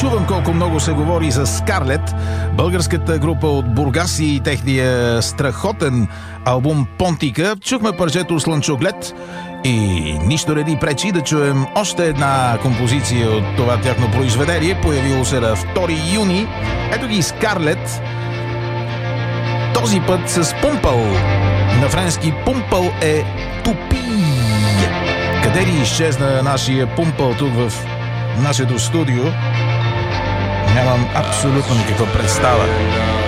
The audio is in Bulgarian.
чувам колко много се говори за Скарлет, българската група от Бургас и техния страхотен албум Понтика. Чухме парчето Слънчоглед и нищо реди пречи да чуем още една композиция от това тяхно произведение, появило се на 2 юни. Ето ги Скарлет, този път с Пумпъл. На френски Пумпъл е тупи. Къде ли изчезна нашия Пумпъл тук в нашето студио? Нямам абсолютно никаква представа.